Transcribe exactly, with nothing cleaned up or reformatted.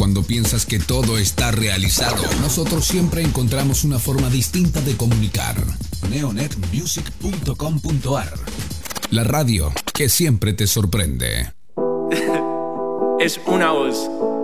cuando piensas que todo está realizado, nosotros siempre encontramos una forma distinta de comunicar. neonet music punto com punto a r, la radio que siempre te sorprende. Es una voz.